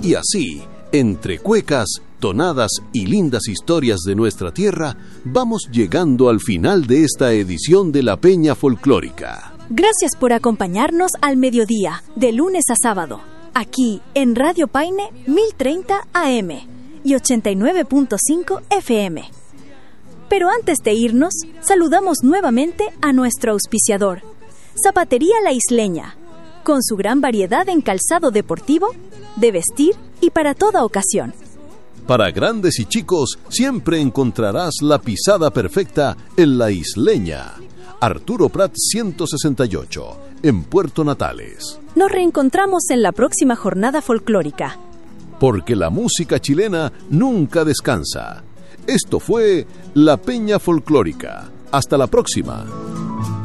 Y así, entre cuecas, tonadas y lindas historias de nuestra tierra, vamos llegando al final de esta edición de La Peña Folclórica. Gracias por acompañarnos al mediodía, de lunes a sábado, aquí en Radio Paine 1030 AM y 89.5 FM. Pero antes de irnos, saludamos nuevamente a nuestro auspiciador, Zapatería La Isleña, con su gran variedad en calzado deportivo, de vestir y para toda ocasión. Para grandes y chicos, siempre encontrarás la pisada perfecta en La Isleña. Arturo Prat 168, en Puerto Natales. Nos reencontramos en la próxima jornada folclórica. Porque la música chilena nunca descansa. Esto fue La Peña Folclórica. Hasta la próxima.